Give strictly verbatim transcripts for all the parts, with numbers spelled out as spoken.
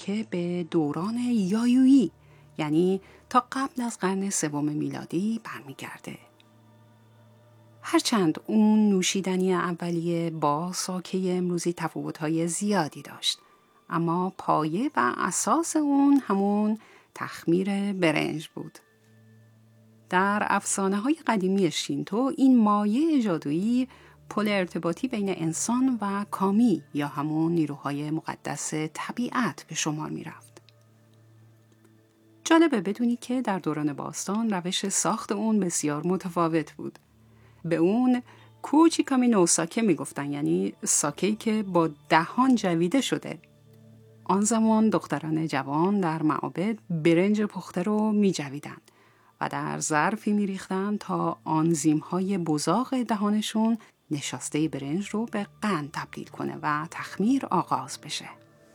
ساکه به دوران یایویی، یعنی تا قبل از قرن سوم میلادی برمیگرده. هرچند اون نوشیدنی اولیه با ساکه امروزی تفاوت‌های زیادی داشت، اما پایه و اساس اون همون تخمیر برنج بود. در افسانه‌های قدیمی شینتو این مایه جادویی پل ارتباطی بین انسان و کامی یا همون نیروهای مقدس طبیعت به شمار می رفت. جالبه بدونی که در دوران باستان روش ساخت اون بسیار متفاوت بود. به اون کوچی کامی نو ساکه می گفتن، یعنی ساکه‌ای که با دهان جویده شده. آن زمان دختران جوان در معابد برنج پخته رو می جویدن و در ظرفی می ریختن تا آنزیم‌های بزاق دهانشون نشاسته برنج رو به قند تبدیل کنه و تخمیر آغاز بشه.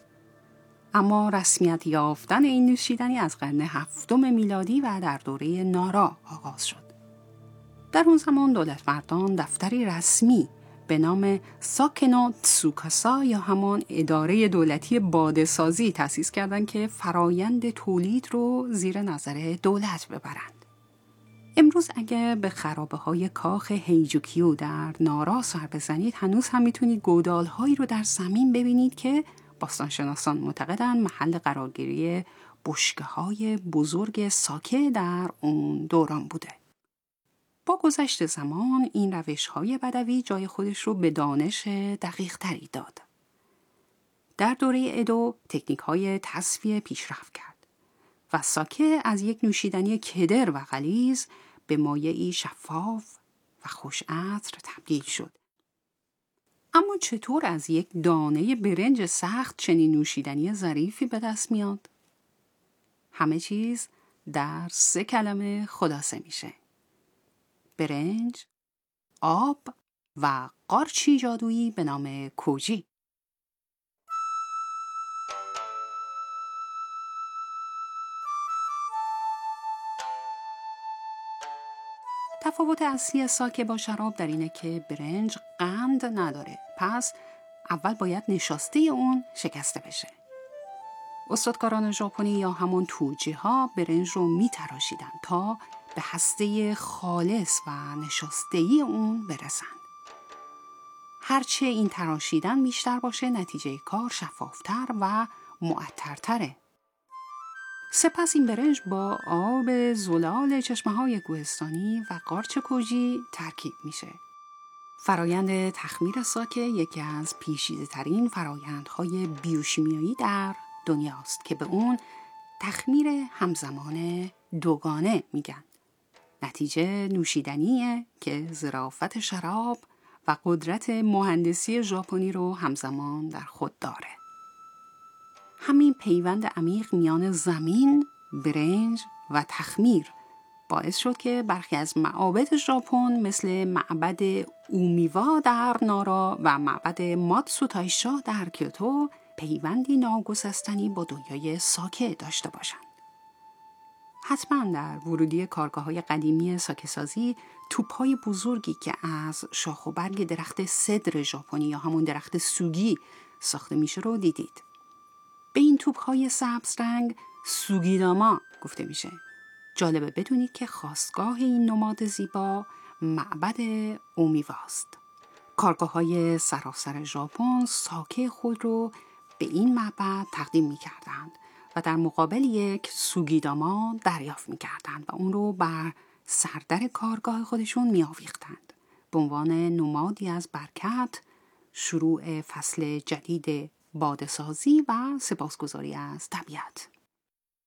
اما رسمیت یافتن این نوشیدنی از قرن هفتم میلادی و در دوره نارا آغاز شد. در اون زمان دولت مردان دفتری رسمی به نام ساکنو تسوکاسا یا همان اداره دولتی باده‌سازی تأسیس کردند که فرایند تولید رو زیر نظر دولت ببرند. امروز اگه به خرابه های کاخ هیجوکیو در نارا سر بزنید، هنوز هم میتونید گودال هایی رو در زمین ببینید که باستانشناسان معتقدند محل قرارگیری بشکه های بزرگ ساکه در اون دوران بوده. با گذشت زمان این روش های بدوی جای خودش رو به دانش دقیق تری داد. در دوره ادو تکنیک های تصفیه پیشرفت کرد و ساکه از یک نوشیدنی کدر و غلیظ به مایعی شفاف و خوش عطر تبدیل شد. اما چطور از یک دانه برنج سخت چنین نوشیدنی ظریفی به دست میاد؟ همه چیز در سه کلمه خلاصه میشه: برنج، آب و قارچی جادویی به نام کوجی. تفاوت اصلی ساکه با شراب در اینه که برنج قند نداره، پس اول باید نشاسته اون شکسته بشه. استادکاران ژاپنی یا همون توجی ها برنج رو می تراشیدن تا به هسته خالص و نشاسته اون برسن. هرچه این تراشیدن بیشتر باشه، نتیجه کار شفافتر و معطرتره. سپس این برنج با آب زلال چشمه‌های کوهستانی و قارچ کوجی ترکیب میشه. فرایند تخمیر ساکه یکی از پیچیده‌ترین فرایندهای بیوشیمیایی در دنیاست که به اون تخمیر همزمان دوگانه میگن. نتیجه نوشیدنیه که ظرافت شراب و قدرت مهندسی ژاپنی رو همزمان در خود داره. همین پیوند عمیق میان زمین، برنج و تخمیر باعث شد که برخی از معابد ژاپن مثل معبد اومیوا در نارا و معبد ماتسو تایشا در کیوتو پیوندی ناگسستنی با دنیای ساکه داشته باشند. حتما در ورودی کارگاه‌های قدیمی ساکه‌سازی توپ‌های بزرگی که از شاخ و برگ درخت سدر ژاپنی یا همون درخت سوگی ساخته میشه رو دیدید. به این توپ‌های سبز رنگ سوگیداما گفته میشه. جالبه بدونید که خاستگاه این نماد زیبا معبد اومیواست. کارگاه‌های سراسر ژاپن ساکه خود رو به این معبد تقدیم می‌کردند و در مقابل یک سوگیداما دریافت می‌کردند و اون رو بر سردر کارگاه خودشون می‌آویختند به عنوان نمادی از برکت، شروع فصل جدید باده‌سازی و سپاسگزاری از طبیعت.